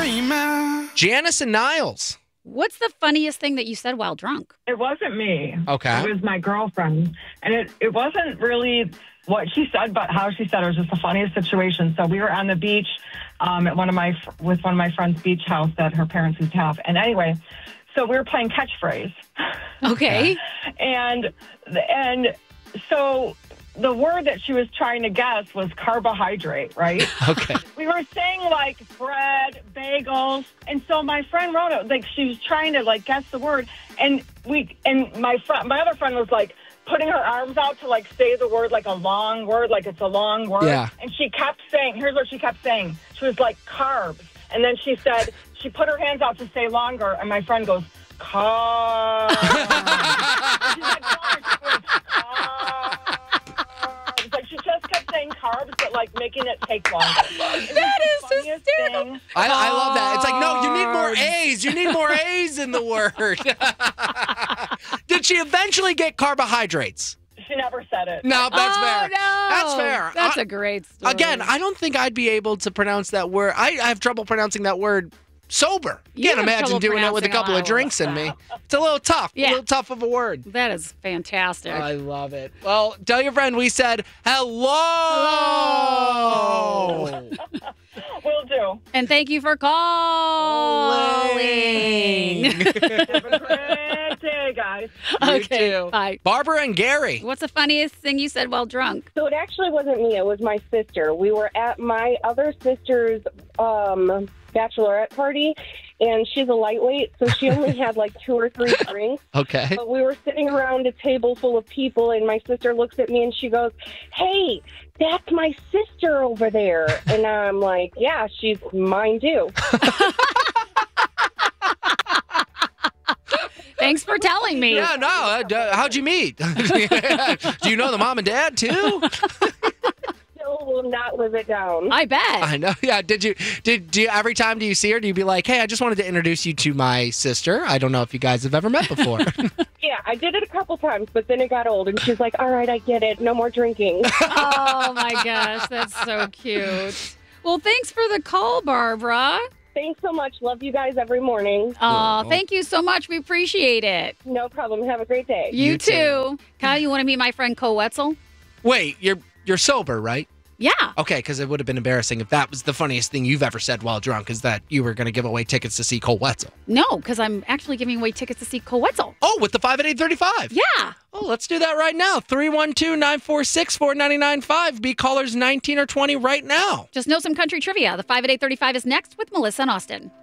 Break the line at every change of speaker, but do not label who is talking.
Janice and Niles.
What's the funniest thing that you said while drunk?
It wasn't me.
Okay.
It was my girlfriend. And it wasn't really what she said, but how she said it was just the funniest situation. So we were on the beach with one of my friends' beach house that her parents used to have. And anyway, so we were playing catchphrase.
Okay.
And so the word that she was trying to guess was carbohydrate, right?
Okay.
We were saying like bread, bagels, and so my friend wrote it like she was trying to like guess the word, and my other friend was like putting her arms out to like say the word like a long word, like it's a long word.
Yeah.
And she kept saying, here's what she kept saying. She was like carbs, and then she said she put her hands out to say longer, and my friend goes carbs. She's like, she just kept saying carbs, but like making it take longer.
That is hysterical.
I love that. It's like, no, you need more A's. You need more A's in the word. Did she eventually get carbohydrates?
She never said it.
No, that's fair.
No.
That's fair.
That's a great story.
Again, I don't think I'd be able to pronounce that word. I have trouble pronouncing that word sober.
You
Can't
have
imagine
trouble
doing it with a couple of
pronouncing
drinks in me. It's a little tough.
Yeah.
A little tough of a word.
That is fantastic.
I love it. Well, tell your friend we said hello.
Will do.
And thank you for calling.
Have a great day, guys.
Okay,
too.
bye.
Barbara and Gary.
What's the funniest thing you said while drunk?
So it actually wasn't me. It was my sister. We were at my other sister's bachelorette party, and she's a lightweight, so she only had like 2 or 3 drinks.
Okay.
But we were sitting around a table full of people, and my sister looks at me and she goes, "Hey, that's my sister over there." And I'm like, "Yeah, she's mine too."
Thanks for telling me.
Yeah, no. How'd you meet? Do you know the mom and dad too?
Still will not live it down.
I bet.
I know. Yeah. Did you every time do you see her, do you be like, "Hey, I just wanted to introduce you to my sister. I don't know if you guys have ever met before."
Yeah, I did it a couple times, but then it got old, and she's like, "All right, I get it. No more drinking."
Oh, my gosh. That's so cute. Well, thanks for the call, Barbara.
Thanks so much. Love you guys every morning.
Oh, thank you so much. We appreciate it.
No problem. Have a great day.
You too. Kyle, you want to meet my friend Cole Wetzel?
Wait, you're sober, right?
Yeah.
Okay, because it would have been embarrassing if that was the funniest thing you've ever said while drunk, is that you were going to give away tickets to see Cole Wetzel.
No, because I'm actually giving away tickets to see Cole Wetzel.
Oh, with the 5 at 8:35.
Yeah.
Oh, let's do that right now. 312-946-4995. Be callers 19 or 20 right now.
Just know some country trivia. The 5 at 8:35 is next with Melissa and Austin.